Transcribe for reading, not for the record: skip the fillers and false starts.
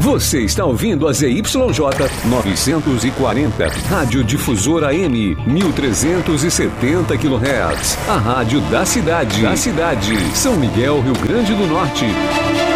Você está ouvindo a ZYJ 940, Rádio Difusora AM, 1370 kHz. A rádio da cidade. São Miguel, Rio Grande do Norte.